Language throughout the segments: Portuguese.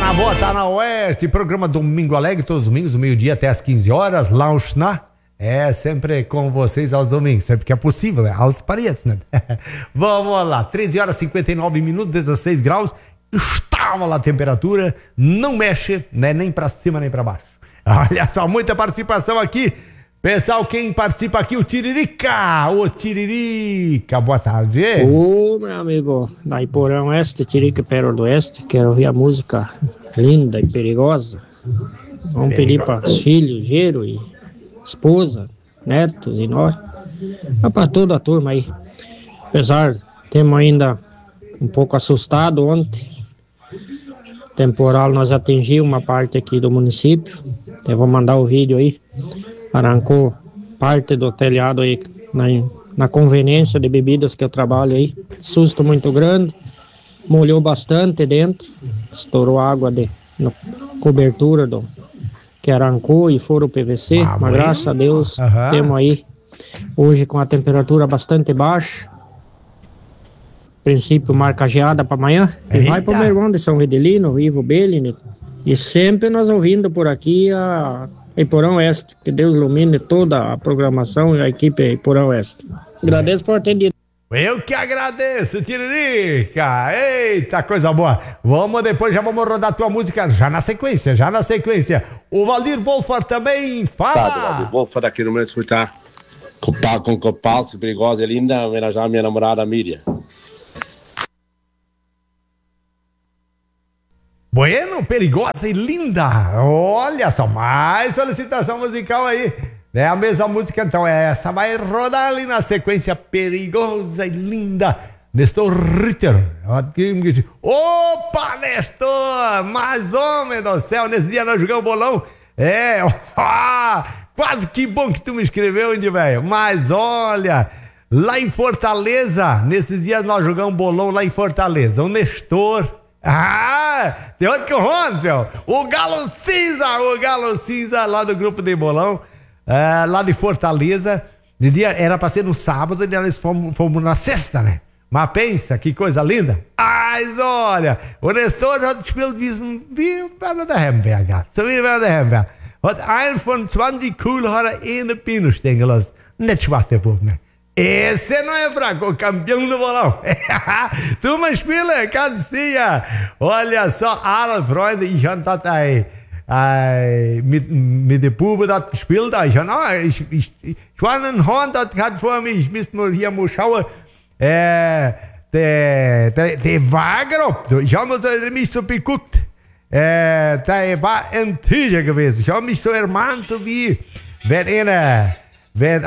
na boa, tá na Oeste, programa Domingo Alegre, todos os domingos, do meio-dia até as 15 horas, Lounge na... É, sempre com vocês aos domingos, sempre que é possível, né? Aos paredes, né? Vamos lá, 13 horas 59 minutos, 16 graus, estava lá a temperatura, não mexe, né? Nem pra cima, nem pra baixo. Olha só, muita participação aqui. Pessoal, quem participa aqui, o Tiririca, boa tarde. Ô, meu amigo, da Iporão Oeste, Tiririca Pérola do Oeste, quero ouvir a música linda e perigosa. Vamos pedir para os filhos, Gero e esposa, netos e nós, para toda a turma aí. Apesar, temos ainda um pouco assustado ontem. Temporal nós atingiu uma parte aqui do município. Eu vou mandar o vídeo aí. Arrancou parte do telhado aí na conveniência de bebidas que eu trabalho aí. Susto muito grande. Molhou bastante dentro. Estourou água na cobertura que arrancou e furou o PVC. Mas graças a Deus temos aí hoje com a temperatura bastante baixa. Princípio marca geada para amanhã. E vai para o meu irmão de São Redelino, o Ivo Bellini. E sempre nós ouvindo por aqui a Iporão Oeste. Que Deus ilumine toda a programação e a equipe Iporão Oeste. Agradeço por atender. Eu que agradeço, Tiririca. Eita, coisa boa. Depois já vamos rodar tua música já na sequência. O Valdir Wolfer também fala. O Valdir Wolfer aqui no meu escutar. Com Copalski, perigosa e linda, homenagear a minha namorada Miriam. Bueno, perigosa e linda. Olha só, mais solicitação musical aí. É a mesma música, então essa vai rodar ali na sequência, perigosa e linda. Nestor Ritter. Opa, Nestor! Mas, homem do céu, nesse dia nós jogamos bolão. Quase que bom que tu me escreveu, hein, velho? Mas olha, lá em Fortaleza, nesses dias nós jogamos bolão lá em Fortaleza. O Nestor... tem outro que o Ronzel. O Galo Cinza lá do grupo de bolão. Lá de Fortaleza, de dia era pra ser no sábado e nós fomos na sexta, né? Mas pensa, que coisa linda. Mas olha, o Nestor hat gespielt wie bei der Hemberger. So wie bei der Hemberger. Hat einen von 20 Kuhl hat eine Pino stehen gelassen. Nicht schwach, der Bub, ne? Esse não é fraco, o campeão do bolão. Turma Spiele, Kanzia. Olha só, alle Freunde, ich habe das mit der Bube das gespielt. Ich war ein Horn, das hat vor mir, ich müsste mal hier mal schauen. Der war grob. Ich habe mich so beguckt. Der war ein Tiger gewesen. Ich habe mich so ermahnt, so wie wenn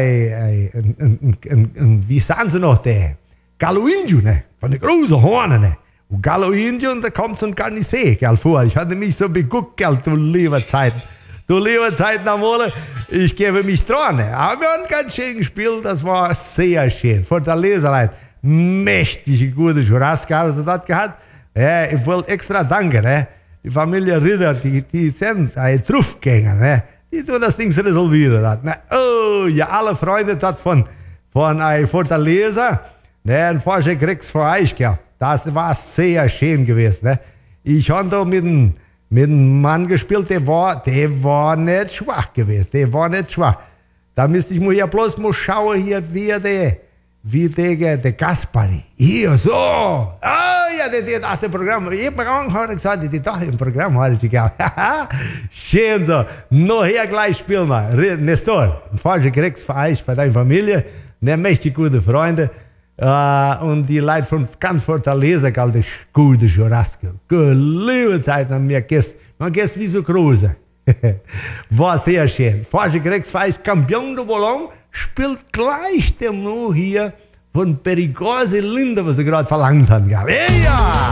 wie sagen sie noch, der Galo Indio, ne? Von der großen Horne, ne? Und Galo Indio, und da kommt so ein Garnisee, gell, vor. Ich hatte mich so beguckt, gell, du liebe Zeit einmal, ich gebe mich dran, ne? Aber wir haben ganz schön gespielt, das war sehr schön. Fortaleza, Leute, mächtige, gute Churrasco haben sie dort gehabt. Ich wollte extra danken, ne? Die Familie Ritter, die sind Truffgänger, ne? Die tun das Ding resolvieren. Ne? Oh, ja, alle Freunde dat von Fortaleza. Ne, ein Forscher kriegst für euch, gell. Das war sehr schön gewesen. Ne? Ich habe da mit einem Mann gespielt, der war nicht schwach gewesen. Da müsste ich mir hier bloß mal schauen, hier, wie der Gaspari. Hier, so. Ja, der dachte Programm. Ich habe gesagt, die doch im Programm heute, gell. Schön so. Nachher gleich spielen wir. Nestor, ein falscher Kriegst für euch, für deine Familie. Ne, mächtig gute Freunde. Und die Leute von ganz Fortaleza, gell, das gute Churrasco. Liebe Zeit an mir gegessen. Man gegessen wie so große. War sehr schön. Falscher Kriegst für euch, Campeão do Bolão, spielt gleich der nur hier von Perigosa Linda, was sie gerade verlangt haben, gell. Ja!